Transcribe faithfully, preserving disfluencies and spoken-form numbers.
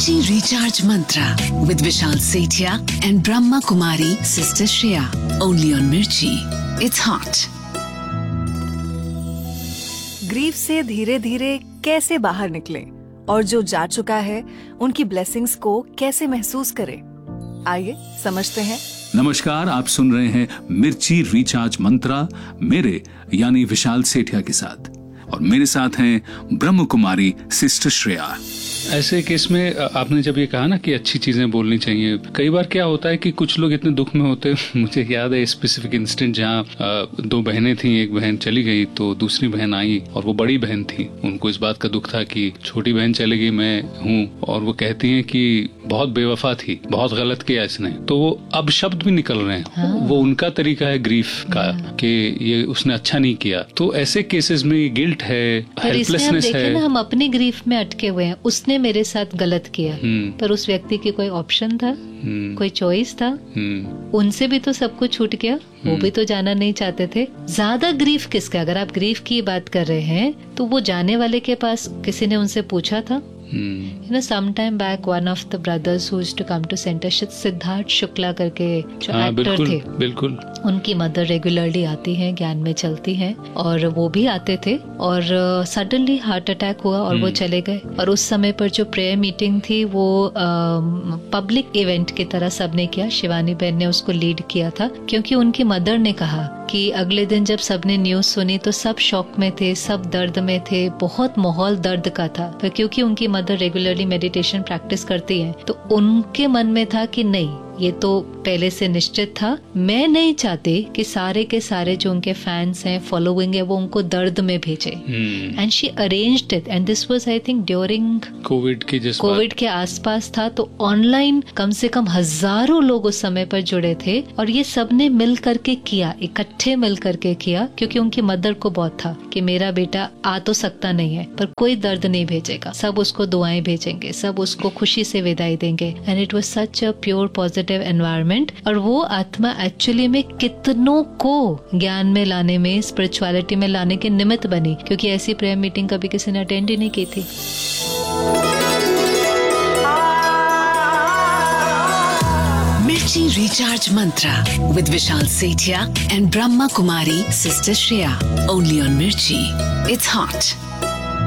Mirchi Recharge Mantra with Vishal Sethia and Brahma Kumari Sister Shreya. Only on Mirchi. It's hot. Grief से धीरे धीरे कैसे बाहर निकलें और जो जा चुका है उनकी ब्लेसिंग्स को कैसे महसूस करें, आइए समझते हैं। नमस्कार, आप सुन रहे हैं मिर्ची रिचार्ज मंत्रा मेरे यानी विशाल सेठिया के साथ, और मेरे साथ हैं ब्रह्म कुमारी सिस्टर श्रेया। ऐसे केस में आपने जब ये कहा ना कि अच्छी चीजें बोलनी चाहिए, कई बार क्या होता है कि कुछ लोग इतने दुख में होते हैं। मुझे याद है स्पेसिफिक इंसिडेंट जहाँ दो बहनें थी, एक बहन चली गई तो दूसरी बहन आई और वो बड़ी बहन थी। उनको इस बात का दुख था कि छोटी बहन चली गई, मैं हूँ, और वो कहती हैं कि बहुत बेवफा थी, बहुत गलत किया इसने। तो वो अब शब्द भी निकल रहे हैं। हाँ। वो उनका तरीका है ग्रीफ का, हाँ। कि ये उसने अच्छा नहीं किया। तो ऐसे केसेस में गिल्ट है, हेल्पलेसनेस है। हम अपनी ग्रीफ में अटके हुए हैं। उसने मेरे साथ गलत किया, पर उस व्यक्ति की कोई ऑप्शन था, कोई चॉइस था, उनसे भी तो सब कुछ छूट गया, वो भी तो जाना नहीं चाहते थे। ज्यादा ग्रीफ किसका? अगर आप ग्रीफ की बात कर रहे हैं तो वो जाने वाले के पास किसी ने उनसे पूछा था? You know, sometime back, one of the brothers who used to come to center, Siddharth Shukla करके जो एक्टर थे, बिल्कुल उनकी मदर रेगुलरली आती हैं, ज्ञान में चलती हैं, और वो भी आते थे, और सडनली हार्ट अटैक हुआ और वो चले गए। और उस समय पर जो प्रेयर मीटिंग थी वो पब्लिक इवेंट की तरह सबने किया। शिवानी बहन ने उसको लीड किया था, क्योंकि उनकी मदर ने कहा कि अगले दिन जब सबने न्यूज सुनी तो सब शॉक में थे, सब दर्द में थे, बहुत माहौल दर्द का था। पर क्योंकि उनकी मदर रेगुलरली मेडिटेशन प्रैक्टिस करती हैं, तो उनके मन में था कि नहीं, ये तो पहले से निश्चित था। मैं नहीं चाहती कि सारे के सारे जो उनके फैंस हैं, फॉलोइंग है, वो उनको दर्द में भेजे। And she arranged it, and this was I think during Covid की जिस कोविड के आसपास था। तो ऑनलाइन कम से कम हजारों लोग उस समय पर जुड़े थे, और ये सबने मिल करके किया, इकट्ठे मिल करके किया, क्योंकि उनकी मदर को बहुत था कि मेरा बेटा आ तो सकता नहीं है, पर कोई दर्द नहीं भेजेगा, सब उसको दुआएं भेजेंगे, सब उसको खुशी से विदाई देंगे। And it was such a pure positive environment, और वो आत्मा एक्चुअली में कितनों को ज्ञान में लाने में, स्पिरिचुअलिटी में लाने के निमित्त बनी, क्योंकि ऐसी प्रेयर मीटिंग कभी किसी ने अटेंड ही नहीं की थी। Mirchi Recharge Mantra with Vishal Sethia and Brahma Kumari Sister Shreya. Only on Mirchi. It's hot.